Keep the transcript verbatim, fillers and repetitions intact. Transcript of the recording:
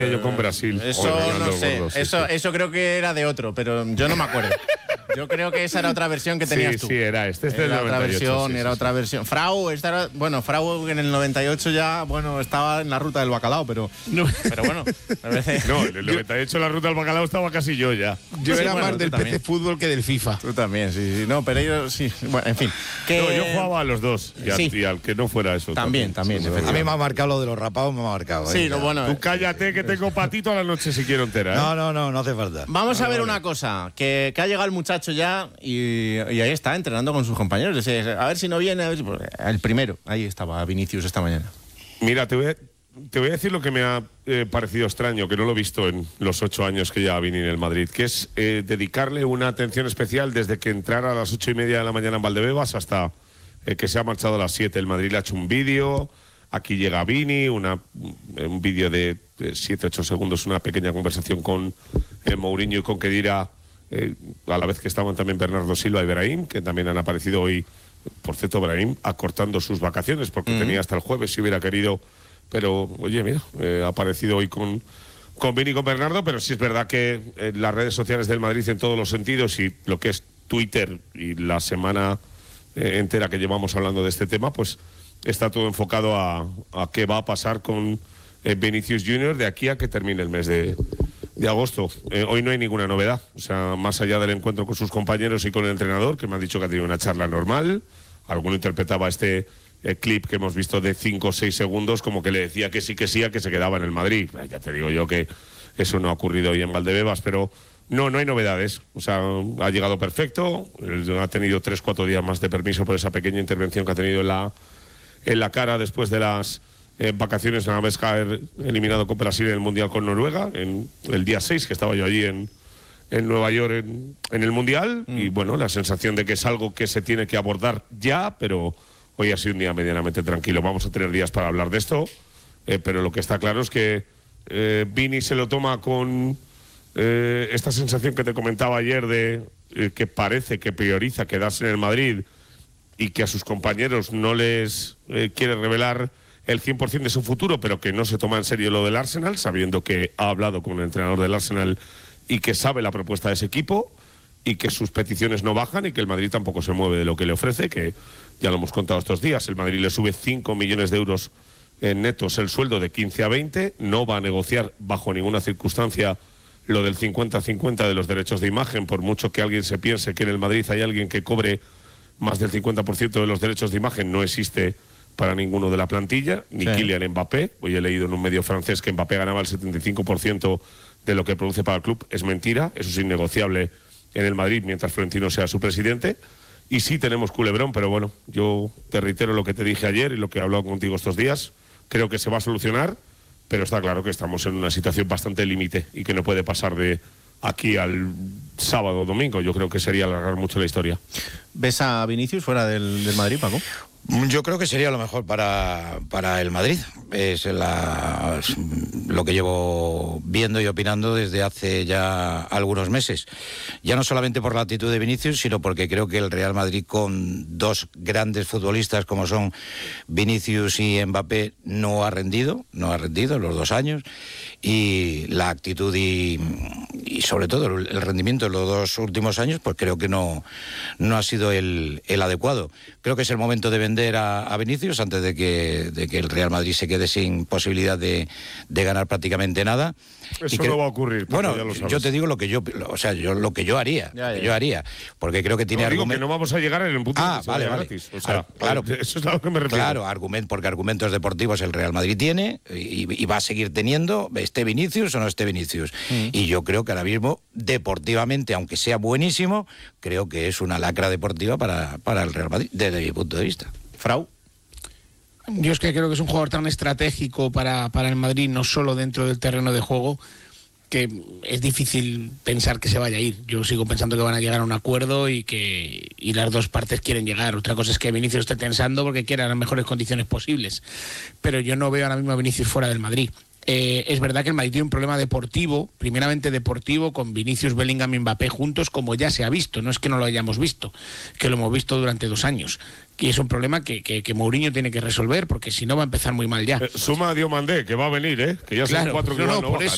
Yo con Brasil. Eso Bueno, no los sé. gordos, sí, eso, sí. eso creo que era de otro, pero yo no me acuerdo. Yo creo que esa era otra versión que tenías sí, tú. Sí, era este. Este era es del otra noventa y ocho, versión, sí, era sí, otra sí. versión. Frau, esta era, bueno, Frau en el noventa y ocho ya, bueno, estaba en la ruta del bacalao, pero, No. pero bueno, a veces. No, en el noventa y ocho la ruta del bacalao estaba casi yo ya. Yo Sí, era bueno, más tú del también. P C Fútbol que del FIFA. Tú también, sí, sí. No, pero ellos sí. Bueno, en fin. Que... No, yo jugaba a los dos. Y al, Sí. y al que no fuera eso. También, también, Sí, efectivamente. A mí me ha marcado lo de los rapados, me ha marcado. Sí, ¿eh? lo bueno. Tú cállate que tengo patito a la noche si quiero entera, ¿eh? No, no, no, no hace falta. Vamos a ver una cosa, que, que ha llegado el muchacho ya y, y ahí está, entrenando con sus compañeros. Es decir, A ver si no viene, a ver si- pues, el primero, ahí estaba Vinicius esta mañana. Mira, te voy a, te voy a decir lo que me ha eh, parecido extraño, que no lo he visto en los ocho años que lleva Vini en el Madrid, que es eh, dedicarle una atención especial desde que entrara a las ocho y media de la mañana en Valdebebas hasta eh, que se ha marchado a las siete. El Madrid le ha hecho un vídeo, aquí llega Vini, una, un vídeo de siete, ocho segundos, una pequeña conversación con eh, Mourinho y con Khedira, eh, a la vez que estaban también Bernardo Silva y Brahim, que también han aparecido hoy. Por cierto, Brahim acortando sus vacaciones, porque mm. tenía hasta el jueves si hubiera querido. Pero, oye, mira, eh, ha aparecido hoy con, con Vini y con Bernardo, pero sí es verdad que eh, las redes sociales del Madrid en todos los sentidos y lo que es Twitter y la semana eh, entera que llevamos hablando de este tema, pues está todo enfocado a, a qué va a pasar con eh, Vinicius junior de aquí a que termine el mes de, de agosto. Eh, hoy no hay ninguna novedad, o sea, más allá del encuentro con sus compañeros y con el entrenador, que me han dicho que ha tenido una charla normal. Alguno interpretaba este eh, clip que hemos visto de cinco o seis segundos como que le decía que sí, que sí, a que se quedaba en el Madrid. Eh, ya te digo yo que eso no ha ocurrido hoy en Valdebebas, pero no, no hay novedades. O sea, ha llegado perfecto, eh, ha tenido tres, cuatro días más de permiso por esa pequeña intervención que ha tenido en la, en la cara después de las eh, vacaciones, una vez caer eliminado con Brasil en el Mundial con Noruega, en el día seis, que estaba yo allí en... en Nueva York en, en el Mundial mm. y bueno, la sensación de que es algo que se tiene que abordar ya, pero hoy ha sido un día medianamente tranquilo. Vamos a tener días para hablar de esto, eh, pero lo que está claro es que eh, Vini se lo toma con eh, esta sensación que te comentaba ayer de eh, que parece que prioriza quedarse en el Madrid y que a sus compañeros no les eh, quiere revelar el cien por ciento de su futuro, pero que no se toma en serio lo del Arsenal, sabiendo que ha hablado con el entrenador del Arsenal y que sabe la propuesta de ese equipo y que sus peticiones no bajan y que el Madrid tampoco se mueve de lo que le ofrece, que ya lo hemos contado estos días. El Madrid le sube cinco millones de euros en netos el sueldo de quince a veinte, no va a negociar bajo ninguna circunstancia lo del cincuenta cincuenta de los derechos de imagen, por mucho que alguien se piense que en el Madrid hay alguien que cobre más del cincuenta por ciento de los derechos de imagen, no existe para ninguno de la plantilla, ni sí. Kylian Mbappé. Hoy he leído en un medio francés que Mbappé ganaba el setenta y cinco por ciento de lo que produce para el club. Es mentira, eso es innegociable en el Madrid mientras Florentino sea su presidente. Y sí tenemos culebrón, pero bueno, yo te reitero lo que te dije ayer y lo que he hablado contigo estos días. Creo que se va a solucionar, pero está claro que estamos en una situación bastante límite y que no puede pasar de aquí al sábado o domingo. Yo creo que sería alargar mucho la historia. ¿Ves a Vinicius fuera del, del Madrid, Paco? Yo creo que sería lo mejor para, para el Madrid. Es la, lo que llevo viendo y opinando desde hace ya algunos meses. Ya no solamente por la actitud de Vinicius, sino porque creo que el Real Madrid, con dos grandes futbolistas como son Vinicius y Mbappé, no ha rendido, no ha rendido en los dos años. Y la actitud y, y sobre todo el, el rendimiento de los dos últimos años, pues creo que no, no ha sido el, el adecuado. Creo que es el momento de vender a, a Vinicius antes de que, de que el Real Madrid se quede sin posibilidad de, de ganar prácticamente nada. Eso creo, no va a ocurrir. Bueno, yo te digo lo que yo, o sea, yo lo que yo haría, ya, ya. Lo que yo haría, porque creo que tiene no, digo argumentos. que no vamos a llegar en el punto ah, de que vale, sea vale. gratis. O sea, claro, eso es a lo que me refiero. Claro, argument, porque argumentos deportivos el Real Madrid tiene y, y va a seguir teniendo, esté Vinicius o no esté Vinicius. Mm. Y yo creo que ahora mismo, deportivamente, aunque sea buenísimo, creo que es una lacra deportiva para, para el Real Madrid, desde mi punto de vista. Frau. Yo es que creo que es un jugador tan estratégico para, para el Madrid, no solo dentro del terreno de juego, que es difícil pensar que se vaya a ir. Yo sigo pensando que van a llegar a un acuerdo y que y las dos partes quieren llegar. Otra cosa es que Vinicius esté tensando porque quiera las mejores condiciones posibles. Pero yo no veo ahora mismo a Vinicius fuera del Madrid. Eh, es verdad que el Madrid tiene un problema deportivo, primeramente deportivo, con Vinicius, Bellingham y Mbappé juntos, como ya se ha visto. No es que no lo hayamos visto, que lo hemos visto durante dos años. Y es un problema que, que, que Mourinho tiene que resolver, porque si no va a empezar muy mal ya. Eh, suma a Diomandé, que va a venir, ¿eh? Que ya son claro, cuatro que no, no, no, por bajan,